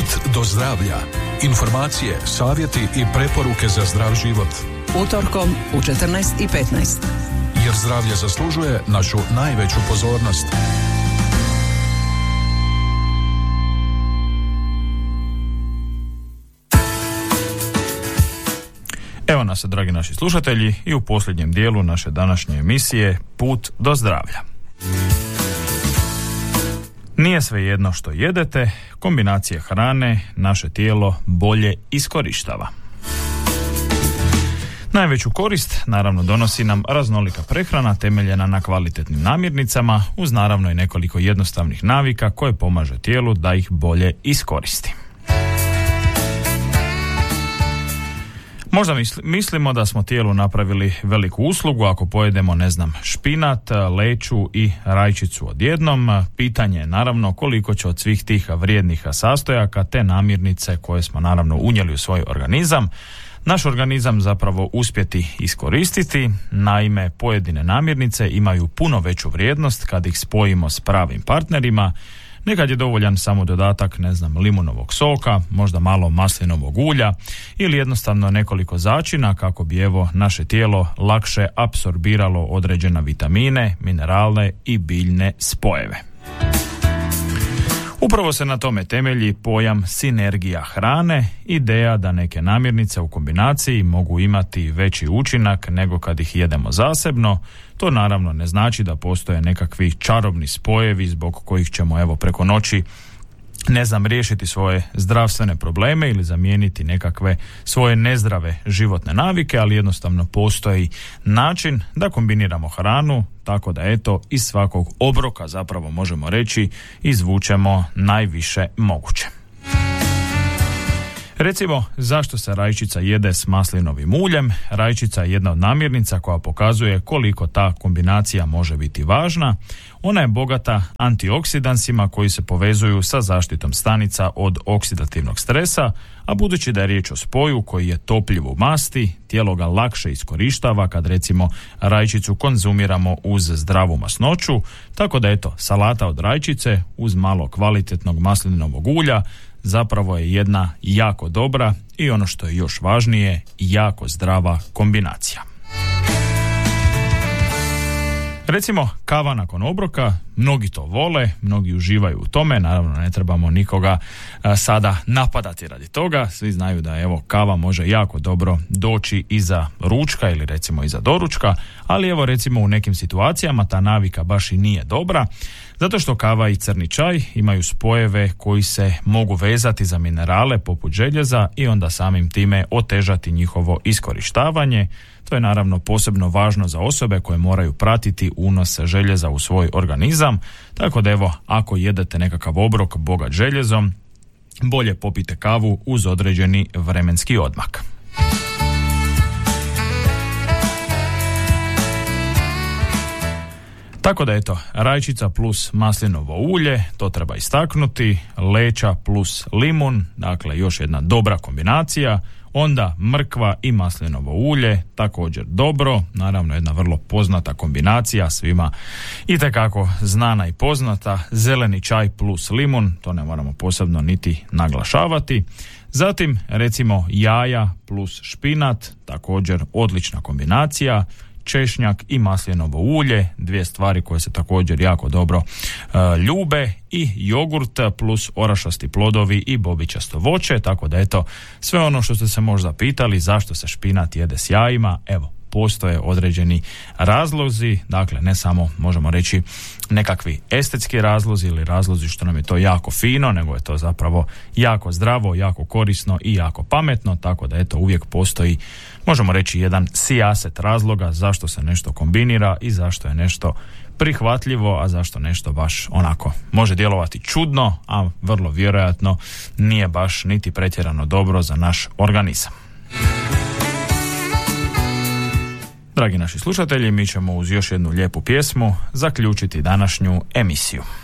Put do zdravlja. Informacije, savjeti i preporuke za zdrav život. Utorkom u 14:15. Jer zdravlje zaslužuje našu najveću pozornost. Evo nas, dragi naši slušatelji, i u posljednjem dijelu naše današnje emisije Put do zdravlja. Nije svejedno što jedete, kombinacije hrane naše tijelo bolje iskorištava. Najveću korist naravno donosi nam raznolika prehrana temeljena na kvalitetnim namirnicama, uz naravno i nekoliko jednostavnih navika koje pomaže tijelu da ih bolje iskoristi. Možda mislimo da smo tijelu napravili veliku uslugu ako pojedemo, špinat, leću i rajčicu odjednom. Pitanje je naravno koliko će od svih tih vrijednih sastojaka te namirnice koje smo naravno unijeli u svoj organizam, naš organizam zapravo uspjeti iskoristiti. Naime, pojedine namirnice imaju puno veću vrijednost kad ih spojimo s pravim partnerima. Nekad je dovoljan samo dodatak, limunovog soka, možda malo maslinovog ulja ili jednostavno nekoliko začina kako bi naše tijelo lakše apsorbiralo određene vitamine, minerale i biljne spojeve. Upravo se na tome temelji pojam sinergija hrane, ideja da neke namirnice u kombinaciji mogu imati veći učinak nego kad ih jedemo zasebno. To naravno ne znači da postoje nekakvi čarobni spojevi zbog kojih ćemo preko noći riješiti svoje zdravstvene probleme ili zamijeniti nekakve svoje nezdrave životne navike, ali jednostavno postoji način da kombiniramo hranu tako da iz svakog obroka zapravo možemo reći izvučemo najviše moguće. Recimo, zašto se rajčica jede s maslinovim uljem? Rajčica je jedna od namirnica koja pokazuje koliko ta kombinacija može biti važna. Ona je bogata antioksidansima koji se povezuju sa zaštitom stanica od oksidativnog stresa, a budući da je riječ o spoju koji je topljiv u masti, tijelo ga lakše iskorištava kad recimo rajčicu konzumiramo uz zdravu masnoću, tako da salata od rajčice uz malo kvalitetnog maslinovog ulja zapravo je jedna jako dobra i ono što je još važnije, jako zdrava kombinacija. Recimo, kava nakon obroka, mnogi to vole, mnogi uživaju u tome, naravno ne trebamo nikoga sada napadati radi toga, svi znaju da kava može jako dobro doći iza ručka ili recimo iza doručka, ali recimo u nekim situacijama ta navika baš i nije dobra, zato što kava i crni čaj imaju spojeve koji se mogu vezati za minerale poput željeza i onda samim time otežati njihovo iskorištavanje. To je naravno posebno važno za osobe koje moraju pratiti unos željeza u svoj organizam, tako da ako jedete nekakav obrok bogat željezom, bolje popite kavu uz određeni vremenski odmak. Tako da rajčica plus maslinovo ulje, to treba istaknuti, leća plus limun, dakle još jedna dobra kombinacija, onda mrkva i maslinovo ulje, također dobro, naravno jedna vrlo poznata kombinacija, svima itekako znana i poznata, zeleni čaj plus limun, to ne moramo posebno niti naglašavati. Zatim recimo jaja plus špinat, također odlična kombinacija, češnjak i maslinovo ulje, dvije stvari koje se također jako dobro ljube, i jogurt plus orašasti plodovi i bobičasto voće, tako da sve ono što ste se možda pitali zašto se špinat jede s jajima, postoje određeni razlozi, dakle ne samo možemo reći nekakvi estetski razlozi ili razlozi što nam je to jako fino, nego je to zapravo jako zdravo, jako korisno i jako pametno, tako da uvijek postoji, možemo reći, jedan sijaset razloga zašto se nešto kombinira i zašto je nešto prihvatljivo, a zašto nešto baš onako može djelovati čudno, a vrlo vjerojatno nije baš niti pretjerano dobro za naš organizam. Dragi naši slušatelji, mi ćemo uz još jednu lijepu pjesmu zaključiti današnju emisiju.